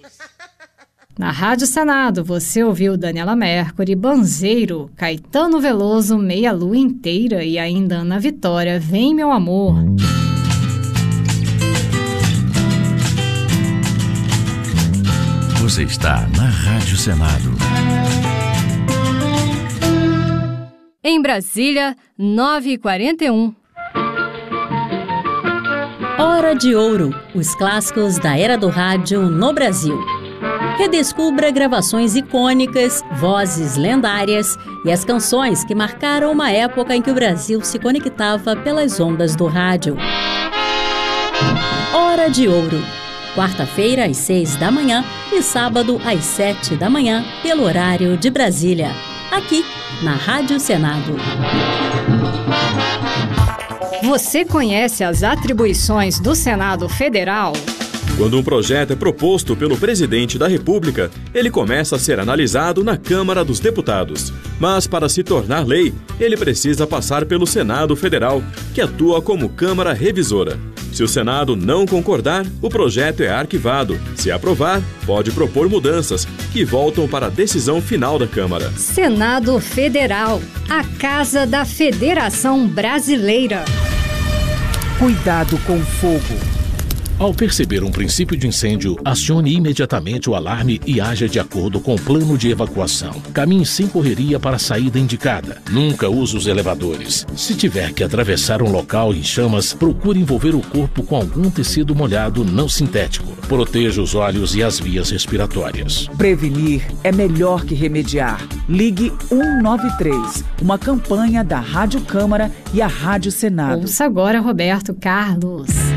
Na Rádio Senado, você ouviu Daniela Mercury, Banzeiro, Caetano Veloso, Meia Lua Inteira e ainda Ana Vitória, Vem Meu Amor. Você está na Rádio Senado. Em Brasília, 9h41. Hora de Ouro, os clássicos da era do rádio no Brasil. Redescubra gravações icônicas, vozes lendárias e as canções que marcaram uma época em que o Brasil se conectava pelas ondas do rádio. Hora de Ouro. Quarta-feira às 6 da manhã e sábado às 7 da manhã, pelo horário de Brasília. Aqui, na Rádio Senado. Você conhece as atribuições do Senado Federal? Quando um projeto é proposto pelo presidente da República, ele começa a ser analisado na Câmara dos Deputados. Mas, para se tornar lei, ele precisa passar pelo Senado Federal, que atua como Câmara Revisora. Se o Senado não concordar, o projeto é arquivado. Se aprovar, pode propor mudanças, que voltam para a decisão final da Câmara. Senado Federal, a Casa da Federação Brasileira. Cuidado com fogo. Ao perceber um princípio de incêndio, acione imediatamente o alarme e haja de acordo com o plano de evacuação. Caminhe sem correria para a saída indicada. Nunca use os elevadores. Se tiver que atravessar um local em chamas, procure envolver o corpo com algum tecido molhado não sintético. Proteja os olhos e as vias respiratórias. Prevenir é melhor que remediar. Ligue 193, uma campanha da Rádio Câmara e a Rádio Senado. Ouça agora Roberto Carlos.